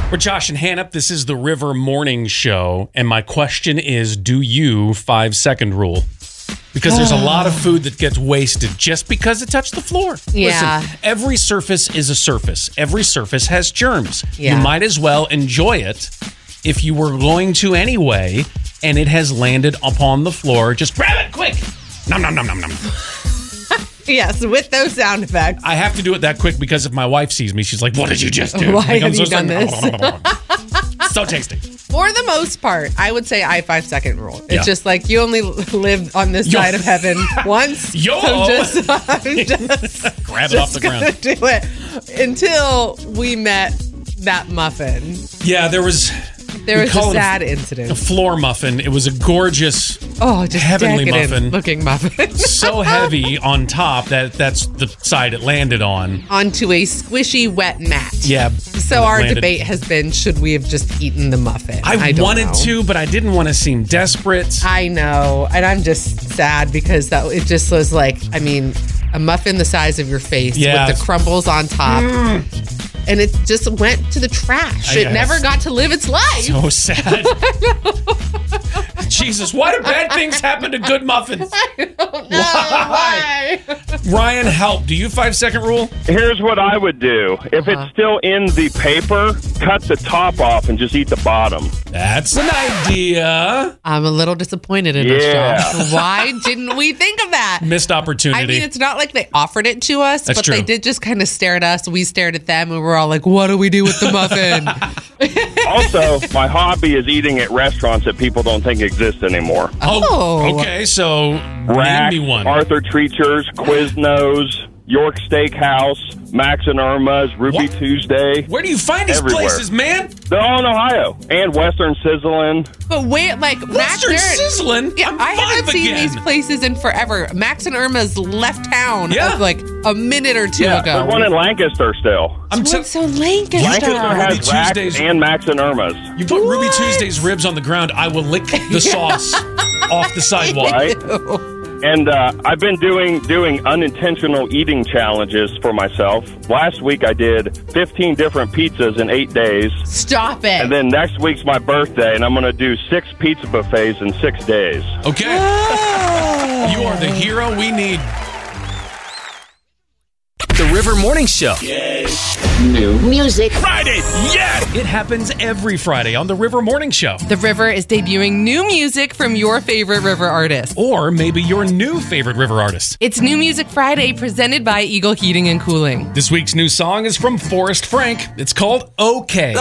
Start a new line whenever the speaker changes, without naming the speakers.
We're Josh and Hannah. This is the River Morning Show. And my question is, do you 5-second rule? Because there's a lot of food that gets wasted just because it touched the floor.
Yeah.
Listen, every surface is a surface. Every surface has germs.
Yeah.
You might as well enjoy it if you were going to anyway, and it has landed upon the floor. Just grab it quick. Nom, nom, nom, nom, nom.
Yes, with those sound effects.
I have to do it that quick because if my wife sees me, she's like, what did you just do?
Why
Like,
have you done this?
So tasty.
For the most part, I would say 5-second rule. It's
Yeah.
just like you only live on this side of heaven once.
YOLO.
I'm just
Grab it off the
gonna
ground.
do it until we met that muffin.
Yeah, there was
There was a
call it
sad
a
incident.
floor muffin. It was a gorgeous,
Just
heavenly
decadent
muffin.
looking muffin.
so heavy on top that's the side it landed on.
Onto a squishy wet mat.
Yeah.
So our debate has been, should we have just eaten the muffin?
I
don't
wanted
know.
to, but I didn't want to seem desperate.
I know. And I'm just sad because it just was like, I mean, a muffin the size of your face
Yeah.
with the crumbles on top. And it just went to the trash. It
Yes.
never got to live its life.
So sad. Jesus, why do bad things happen to good muffins? Why? Ryan, help. Do you 5-second rule?
Here's what I would do. If it's still in the paper, cut the top off and just eat the bottom.
That's an idea.
I'm a little disappointed in us, Josh. Why didn't we think of that?
Missed opportunity.
I mean, it's not like they offered it to us,
That's
but
true.
they did just kind of stare at us. We stared at them, and we're all like, what do we do with the muffin?
Also, my hobby is eating at restaurants that people don't think exist anymore.
Oh.
Okay, so
Rack,
name me one.
Arthur Treacher's, Quiznos, York Steakhouse, Max and Irma's, Ruby
What?
Tuesday.
Where do you find these
Everywhere.
places, man?
They're all in Ohio. And Western Sizzlin'.
But wait, like Max
Western
they're-
Sizzlin'?
Yeah,
I'm
I haven't
five
seen
again.
these places in forever. Max and Irma's left town
Yeah.
like a minute or two
Yeah,
ago.
there's one in Lancaster still.
So Lancaster.
Lancaster has
Ruby
Racks
Tuesdays.
and Max and Irma's.
You put Ruby Tuesday's ribs on the ground, I will lick the sauce off the sidewalk.
Right? And I've been doing unintentional eating challenges for myself. Last week I did 15 different pizzas in 8 days.
Stop it.
And then next week's my birthday, and I'm going to do 6 pizza buffets in 6 days.
Okay? You are the hero we need.
The River Morning Show.
New music.
Friday, yes! It happens every Friday on the River Morning Show.
The River is debuting new music from your favorite River artist.
Or maybe your new favorite River artist.
It's New Music Friday presented by Eagle Heating and Cooling.
This week's new song is from Forrest Frank. It's called Okay.